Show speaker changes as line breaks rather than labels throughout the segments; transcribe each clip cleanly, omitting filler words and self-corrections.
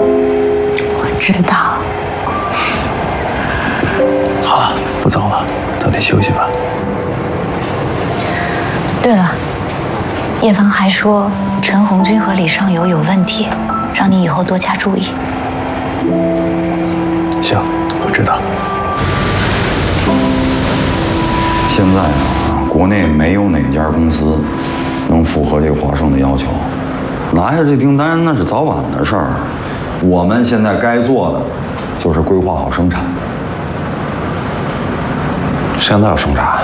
我知道。
好了，不早了，早点休息吧。
对了，叶枫还说陈红军和李尚友有问题，让你以后多加注意。
行，我知道。
现在啊，国内没有哪家公司能符合这个华盛的要求，拿下这订单那是早晚的事儿。我们现在该做的就是规划好生产。
现在要生产，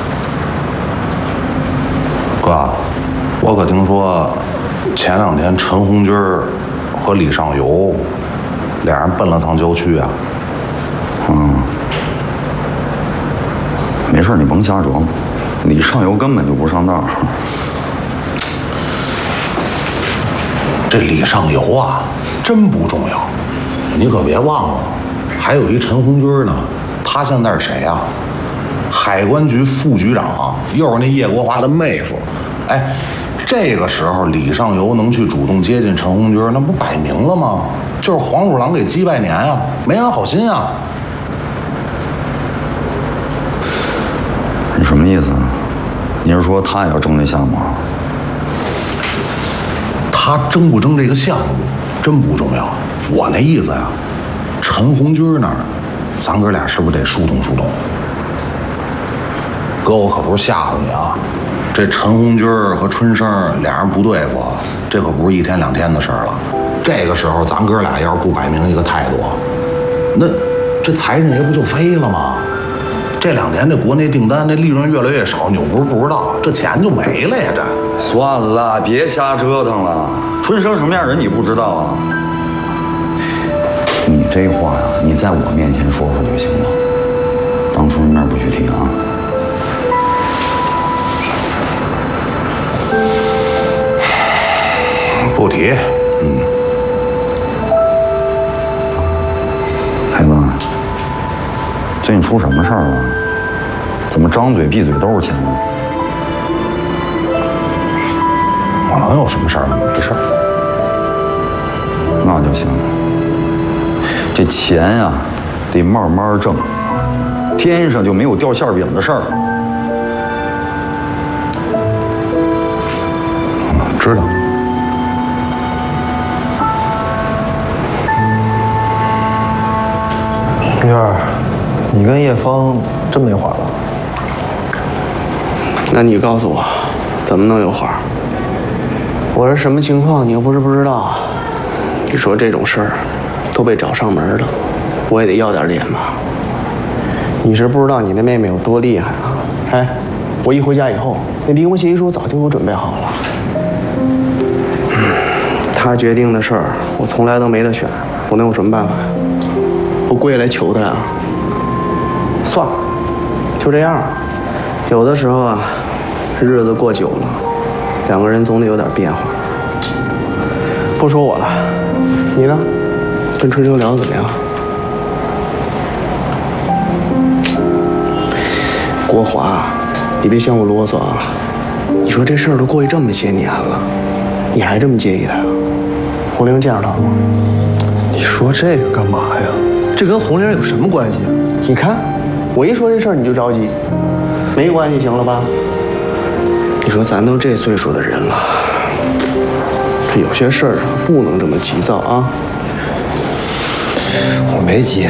哥，我可听说前2天陈红军和李尚友俩人奔了趟郊区啊。
没事，你甭瞎装，李尚友根本就不上道。
这李尚友啊，真不重要，你可别忘了，还有一陈红军呢。他现在是谁啊？海关局副局长，又是那叶国华的妹夫。哎，这个时候李尚友能去主动接近陈红军，那不摆明了吗？就是黄鼠狼给鸡拜年啊，没安好心啊。
你什么意思？你是说他也要争这项目？
他争不争这个项目，真不重要。我那意思呀，陈红军那儿，咱哥俩是不是得疏通疏通？哥，我可不是吓唬你啊！这陈红军和春生俩人不对付，这可不是1天2天的事儿了。这个时候，咱哥俩要是不摆明一个态度，那这财神爷不就飞了吗？这2年这国内订单这利润越来越少，你又不知道，这钱就没了呀！这
算了，别瞎折腾了。春生什么样人你不知道啊？你这话呀，你在我面前说说就行了，当初人面不许提啊。
不提，
海哥，最近出什么事儿了？怎么张嘴闭嘴都是钱呢？
我能有什么事儿吗？没事儿。
那就行。这钱呀，得慢慢挣，天上就没有掉馅饼的事儿。
知道。
玉儿，你跟叶枫真没话了？
那你告诉我，怎么能有话？我是什么情况，你又不是不知道。你说这种事儿都被找上门了，我也得要点脸吧。你是不知道你那妹妹有多厉害啊！哎，我一回家以后，那离婚协议书早就给我准备好了。她决定的事儿，我从来都没得选，我能有什么办法呀？我跪来求她呀。算了，就这样。有的时候啊，日子过久了，2个人总得有点变化。不说我了，你呢？跟春生聊得怎么样？国华，你别嫌我啰嗦啊！你说这事儿都过去这么些年了，你还这么介意他呀？红玲见着他了吗？
你说这个干嘛呀？这跟红玲有什么关系啊？
你看，我一说这事儿你就着急，没关系，行了吧？你说咱都这岁数的人了，这有些事儿啊不能这么急躁啊。
我没急。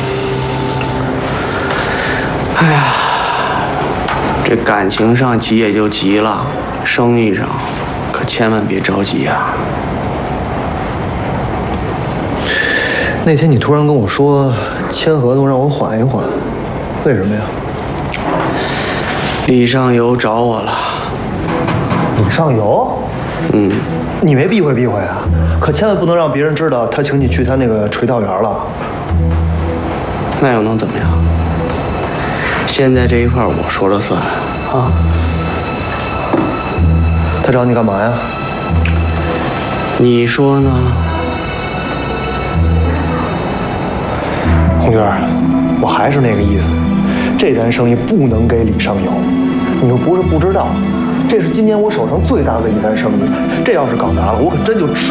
哎呀，这感情上急也就急了，生意上可千万别着急啊。
那天你突然跟我说签合同让我缓一缓，为什么呀？
李尚友找我了。
李尚友？你没避讳避讳啊？可千万不能让别人知道他请你去他那个垂钓园了。
那又能怎么样？现在这一块我说了算啊。
他找你干嘛呀？
你说呢？
红军，我还是那个意思，这单生意不能给李尚友。你又不是不知道，这是今年我手上最大的一单生意，这要是搞砸了，我可真就吃。